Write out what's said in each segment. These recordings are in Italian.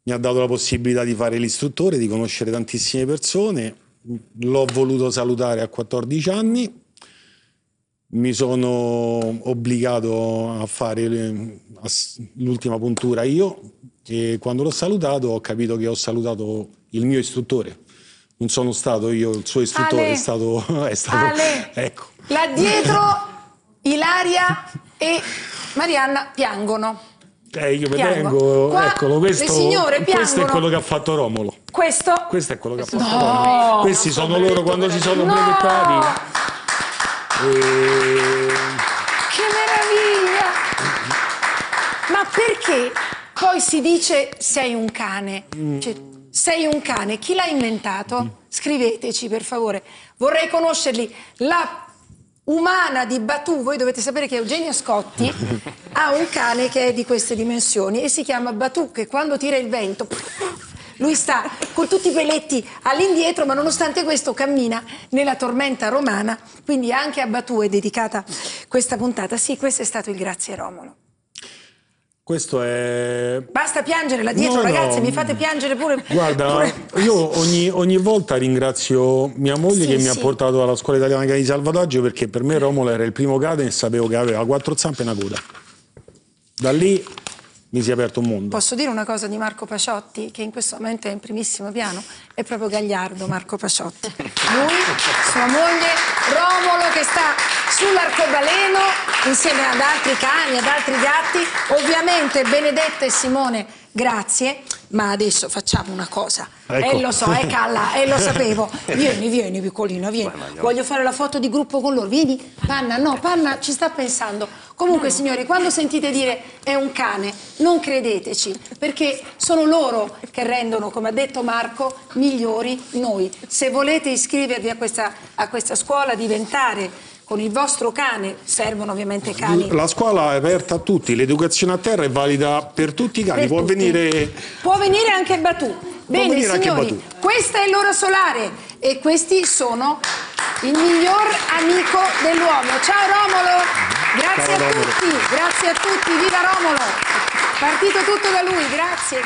mi ha dato la possibilità di fare l'istruttore, di conoscere tantissime persone. L'ho voluto salutare a 14 anni, mi sono obbligato a fare l'ultima puntura io, e quando l'ho salutato ho capito che ho salutato il mio istruttore. Non sono stato io il suo istruttore, Ale, è stato Ale, ecco. Là dietro Ilaria e Marianna piangono. Io vengo, Qua eccolo, questo, le signore piangono. questo è quello che ha fatto Romolo. Questo? Questo è quello che ha fatto No. Romolo. Questi sono loro quando si sono brevettati. Che meraviglia! Ma perché poi si dice sei un cane? Cioè, sei un cane, chi l'ha inventato? Scriveteci per favore, vorrei conoscerli. La umana di Batù, voi dovete sapere che Eugenio Scotti ha un cane che è di queste dimensioni e si chiama Batù, che quando tira il vento lui sta con tutti i peletti all'indietro, ma nonostante questo cammina nella tormenta romana, quindi anche a Batù è dedicata questa puntata. Sì, questo è stato il Grazie Romolo. Questo è... Basta piangere là dietro, No, ragazzi, no. mi fate piangere pure. Guarda, io ogni volta ringrazio mia moglie che mi ha portato alla scuola italiana cani di salvataggio, perché per me Romolo era il primo cane e sapevo che aveva 4 zampe e una coda. Da lì mi si è aperto un mondo. Posso dire una cosa di Marco Paciotti, che in questo momento è in primissimo piano? È proprio gagliardo Marco Paciotti. Lui, sua moglie, Romolo che sta sull'arcobaleno insieme ad altri cani, ad altri gatti. Ovviamente Benedetta e Simone, grazie, ma adesso facciamo una cosa. Ecco. Lo so, calla, lo sapevo. Vieni piccolino, vieni. Voglio fare la foto di gruppo con loro. Vieni, Panna, no, Panna ci sta pensando. Comunque, signori, quando sentite dire è un cane, non credeteci, perché sono loro che rendono, come ha detto Marco, migliori noi. Se volete iscrivervi a questa scuola, diventare con il vostro cane, servono ovviamente cani. La scuola è aperta a tutti, l'educazione a terra è valida per tutti i cani, può venire anche Batù. Bene, signori, questa è l'ora solare e questi sono il miglior amico dell'uomo. Ciao Romolo! Grazie a tutti, viva Romolo! Partito tutto da lui, grazie.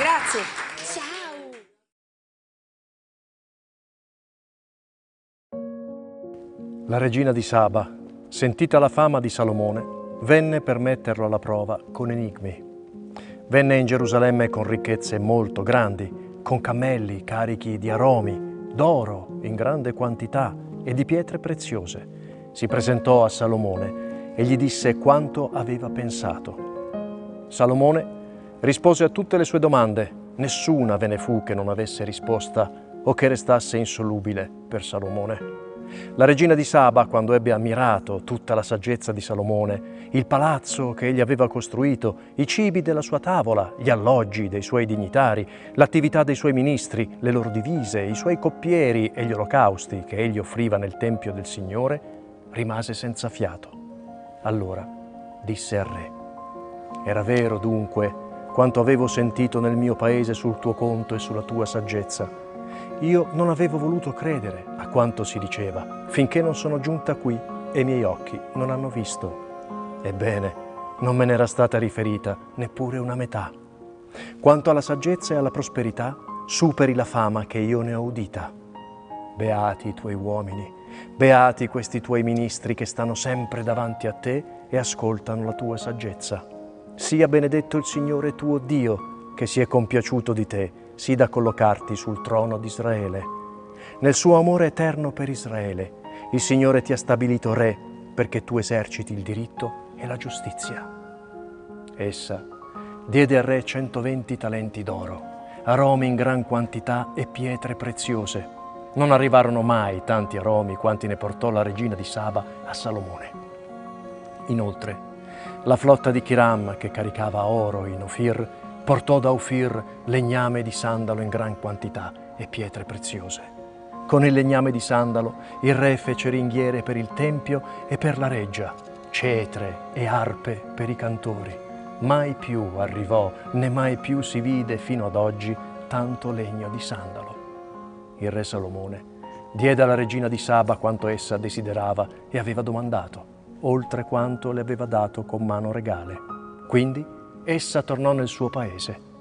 Ciao! La regina di Saba, sentita la fama di Salomone, venne per metterlo alla prova con enigmi. Venne in Gerusalemme con ricchezze molto grandi, con cammelli carichi di aromi, d'oro in grande quantità e di pietre preziose. Si presentò a Salomone e gli disse quanto aveva pensato. Salomone rispose a tutte le sue domande, nessuna ve ne fu che non avesse risposta o che restasse insolubile per Salomone. La regina di Saba, quando ebbe ammirato tutta la saggezza di Salomone, il palazzo che egli aveva costruito, i cibi della sua tavola, gli alloggi dei suoi dignitari, l'attività dei suoi ministri, le loro divise, i suoi coppieri e gli olocausti che egli offriva nel tempio del Signore, rimase senza fiato. Allora disse al re: era vero dunque quanto avevo sentito nel mio paese sul tuo conto e sulla tua saggezza. Io non avevo voluto credere a quanto si diceva, finché non sono giunta qui e i miei occhi non hanno visto. Ebbene, non me n'era stata riferita neppure una metà. Quanto alla saggezza e alla prosperità, superi la fama che io ne ho udita. Beati i tuoi uomini, beati questi tuoi ministri che stanno sempre davanti a te e ascoltano la tua saggezza. Sia benedetto il Signore tuo Dio, che si è compiaciuto di te, sì da collocarti sul trono di Israele. Nel suo amore eterno per Israele, il Signore ti ha stabilito re perché tu eserciti il diritto e la giustizia. Essa diede al re 120 talenti d'oro, aromi in gran quantità e pietre preziose. Non arrivarono mai tanti aromi quanti ne portò la regina di Saba a Salomone. Inoltre, la flotta di Chiram, che caricava oro in Ofir, portò da Ofir legname di sandalo in gran quantità e pietre preziose. Con il legname di sandalo il re fece ringhiere per il tempio e per la reggia, cetre e arpe per i cantori. Mai più arrivò, né mai più si vide fino ad oggi tanto legno di sandalo. Il re Salomone diede alla regina di Saba quanto essa desiderava e aveva domandato, oltre quanto le aveva dato con mano regale. Quindi essa tornò nel suo paese